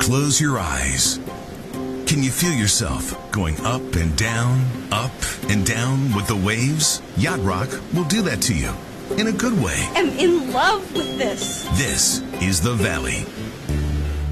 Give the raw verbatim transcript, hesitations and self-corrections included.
Close your eyes. Can you feel yourself going up and down, up and down with the waves? Yacht Rock will do that to you in a good way. I'm in love with this. This is the Valley.